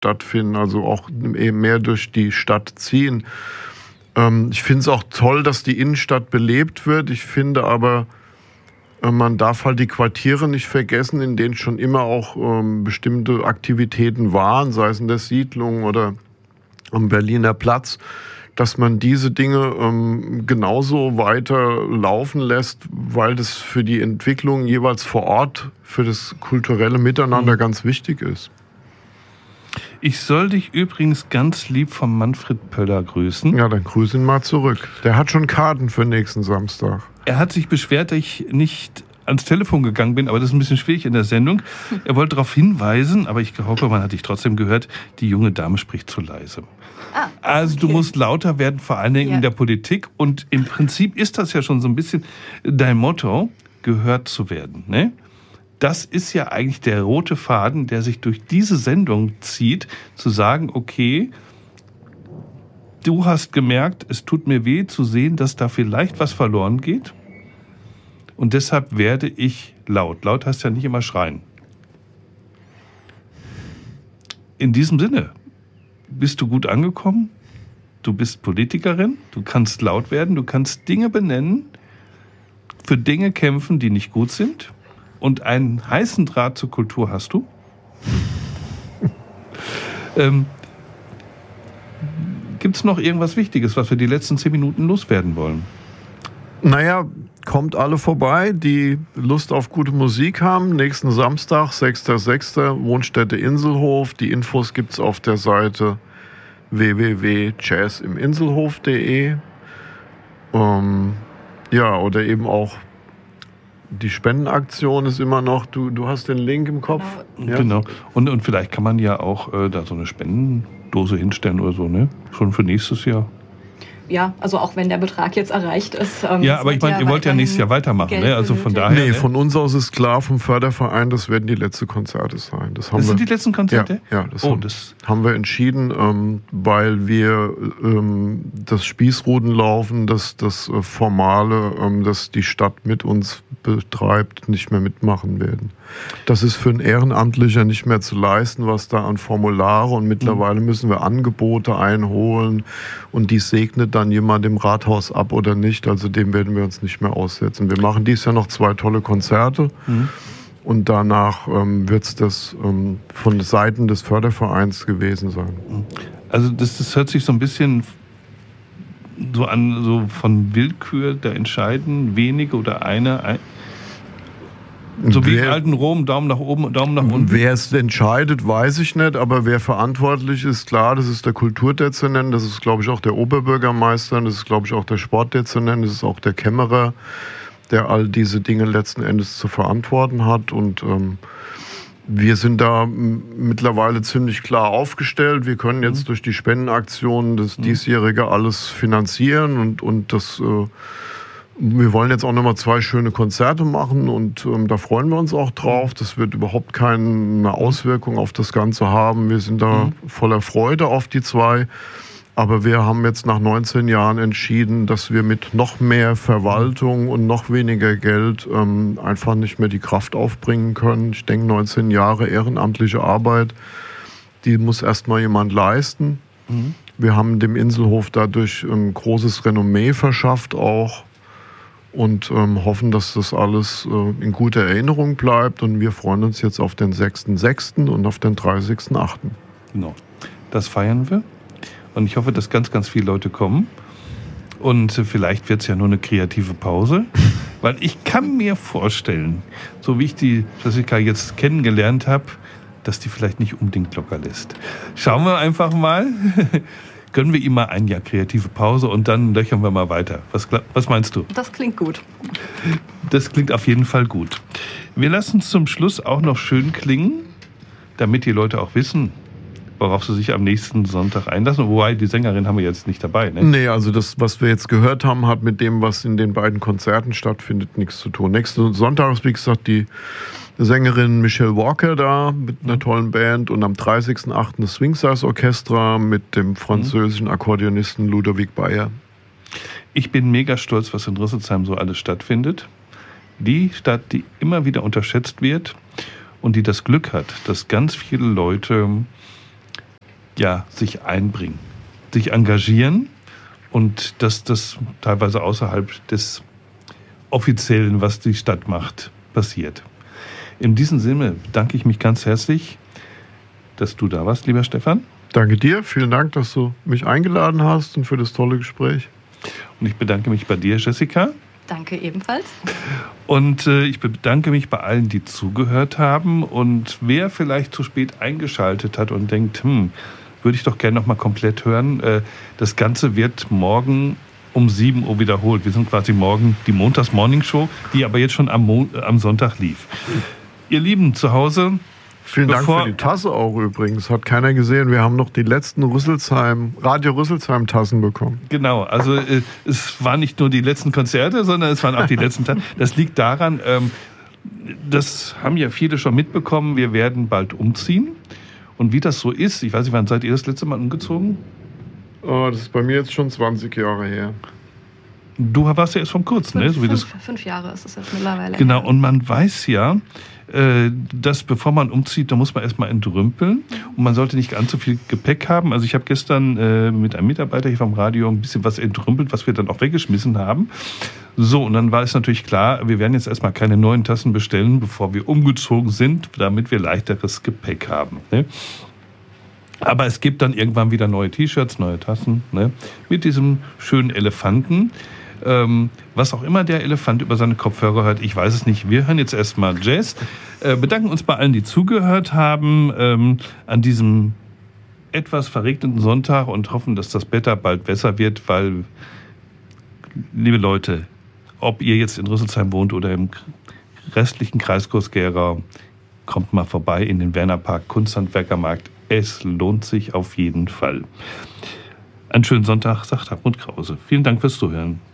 stattfinden, also auch eben mehr durch die Stadt ziehen. Ich finde es auch toll, dass die Innenstadt belebt wird. Ich finde aber, man darf halt die Quartiere nicht vergessen, in denen schon immer auch bestimmte Aktivitäten waren, sei es in der Siedlung oder am Berliner Platz, dass man diese Dinge genauso weiter laufen lässt, weil das für die Entwicklung jeweils vor Ort, für das kulturelle Miteinander ganz wichtig ist. Ich soll dich übrigens ganz lieb vom Manfred Pöller grüßen. Ja, dann grüß ihn mal zurück. Der hat schon Karten für nächsten Samstag. Er hat sich beschwert, dass ich nicht ans Telefon gegangen bin, aber das ist ein bisschen schwierig in der Sendung. Er wollte darauf hinweisen, aber ich hoffe, man hat dich trotzdem gehört, die junge Dame spricht zu leise. Also du musst lauter werden, vor allen Dingen in der Politik. Und im Prinzip ist das ja schon so ein bisschen dein Motto, gehört zu werden, ne? Das ist ja eigentlich der rote Faden, der sich durch diese Sendung zieht, zu sagen, okay, du hast gemerkt, es tut mir weh zu sehen, dass da vielleicht was verloren geht. Und deshalb werde ich laut. Laut heißt ja nicht immer schreien. In diesem Sinne, bist du gut angekommen? Du bist Politikerin, du kannst laut werden, du kannst Dinge benennen, für Dinge kämpfen, die nicht gut sind. Und einen heißen Draht zur Kultur hast du. Gibt es noch irgendwas Wichtiges, was wir die letzten 10 Minuten loswerden wollen? Naja, kommt alle vorbei, die Lust auf gute Musik haben. Nächsten Samstag, 6.6., Wohnstätte Inselhof. Die Infos gibt's auf der Seite www.jazziminselhof.de. Ja, oder eben auch die Spendenaktion ist immer noch, du hast den Link im Kopf. Genau. Ja? Genau. Und vielleicht kann man ja auch da so eine Spendendose hinstellen oder so, ne? Schon für nächstes Jahr. Ja, also auch wenn der Betrag jetzt erreicht ist. Ja, aber ich meine, ihr wollt ja nächstes Jahr weitermachen, ne? Also von daher. Nee, von uns aus ist klar, vom Förderverein, das werden die letzten Konzerte sein. Das sind die letzten Konzerte? Ja, das haben wir entschieden, weil wir das Spießrutenlaufen, das Formale, das die Stadt mit uns betreibt, nicht mehr mitmachen werden. Das ist für einen Ehrenamtlicher nicht mehr zu leisten, was da an Formulare, und mittlerweile müssen wir Angebote einholen und die segnet dann jemand im Rathaus ab oder nicht, also dem werden wir uns nicht mehr aussetzen. Wir machen dieses Jahr noch 2 tolle Konzerte und danach wird es das von Seiten des Fördervereins gewesen sein. Also das hört sich so ein bisschen so an, so von Willkür, da entscheiden wenige oder eine. So wie im alten Rom, Daumen nach oben und Daumen nach unten. Wer es entscheidet, weiß ich nicht, aber wer verantwortlich ist, klar, das ist der Kulturdezernent, das ist, glaube ich, auch der Oberbürgermeister, das ist, glaube ich, auch der Sportdezernent, das ist auch der Kämmerer, der all diese Dinge letzten Endes zu verantworten hat. Und wir sind da mittlerweile ziemlich klar aufgestellt. Wir können jetzt durch die Spendenaktion das diesjährige alles finanzieren und das... Wir wollen jetzt auch nochmal 2 schöne Konzerte machen und da freuen wir uns auch drauf. Das wird überhaupt keine Auswirkung auf das Ganze haben. Wir sind da voller Freude auf die 2. Aber wir haben jetzt nach 19 Jahren entschieden, dass wir mit noch mehr Verwaltung und noch weniger Geld einfach nicht mehr die Kraft aufbringen können. Ich denke, 19 Jahre ehrenamtliche Arbeit, die muss erstmal jemand leisten. Wir haben dem Inselhof dadurch ein großes Renommee verschafft auch. Und hoffen, dass das alles in guter Erinnerung bleibt. Und wir freuen uns jetzt auf den 6.6. und auf den 30.8. Genau, das feiern wir. Und ich hoffe, dass ganz, ganz viele Leute kommen. Und vielleicht wird es ja nur eine kreative Pause. Weil ich kann mir vorstellen, so wie ich die Jessica jetzt kennengelernt habe, dass die vielleicht nicht unbedingt locker lässt. Schauen wir einfach mal. Gönnen wir ihm mal ein Jahr kreative Pause und dann löchern wir mal weiter. Was meinst du? Das klingt gut. Das klingt auf jeden Fall gut. Wir lassen es zum Schluss auch noch schön klingen, damit die Leute auch wissen, worauf sie sich am nächsten Sonntag einlassen. Wobei, die Sängerin haben wir jetzt nicht dabei, ne? Nee, also das, was wir jetzt gehört haben, hat mit dem, was in den beiden Konzerten stattfindet, nichts zu tun. Nächsten Sonntag ist, wie gesagt, die Sängerin Michelle Walker da mit einer tollen Band und am 30.08. das Swing-Size Orchestra mit dem französischen Akkordeonisten Ludovic Bayer. Ich bin mega stolz, was in Rüsselsheim so alles stattfindet. Die Stadt, die immer wieder unterschätzt wird und die das Glück hat, dass ganz viele Leute sich einbringen, sich engagieren und dass das teilweise außerhalb des Offiziellen, was die Stadt macht, passiert. In diesem Sinne bedanke ich mich ganz herzlich, dass du da warst, lieber Stefan. Danke dir, vielen Dank, dass du mich eingeladen hast und für das tolle Gespräch. Und ich bedanke mich bei dir, Jessica. Danke ebenfalls. Und ich bedanke mich bei allen, die zugehört haben. Und wer vielleicht zu spät eingeschaltet hat und denkt, würde ich doch gerne noch mal komplett hören. Das Ganze wird morgen um 7 Uhr wiederholt. Wir sind quasi morgen die Montags-Morning-Show, die aber jetzt schon am Sonntag lief. Ihr Lieben zu Hause, vielen Dank für die Tasse auch übrigens. Hat keiner gesehen. Wir haben noch die letzten Radio Rüsselsheim Tassen bekommen. Genau, also es waren nicht nur die letzten Konzerte, sondern es waren auch die letzten Tassen. Das liegt daran, das haben ja viele schon mitbekommen, wir werden bald umziehen. Und wie das so ist, ich weiß nicht, wann seid ihr das letzte Mal umgezogen? Das ist bei mir jetzt schon 20 Jahre her. Du warst ja erst vor kurzem, ne? So wie 5 Jahre ist es jetzt mittlerweile. Genau, und man weiß ja, dass bevor man umzieht, da muss man erstmal entrümpeln und man sollte nicht ganz so viel Gepäck haben. Also ich habe gestern mit einem Mitarbeiter hier vom Radio ein bisschen was entrümpelt, was wir dann auch weggeschmissen haben. So, und dann war es natürlich klar, wir werden jetzt erstmal keine neuen Tassen bestellen, bevor wir umgezogen sind, damit wir leichteres Gepäck haben. Ne? Aber es gibt dann irgendwann wieder neue T-Shirts, neue Tassen, ne? Mit diesem schönen Elefanten. Was auch immer der Elefant über seine Kopfhörer hört, ich weiß es nicht. Wir hören jetzt erstmal Jazz. Bedanken uns bei allen, die zugehört haben an diesem etwas verregneten Sonntag und hoffen, dass das Wetter bald besser wird, weil, liebe Leute, ob ihr jetzt in Rüsselsheim wohnt oder im restlichen Kreiskurs Gera, kommt mal vorbei in den Wernerpark Kunsthandwerkermarkt. Es lohnt sich auf jeden Fall. Einen schönen Sonntag, sagt Hartmut Krause. Vielen Dank fürs Zuhören.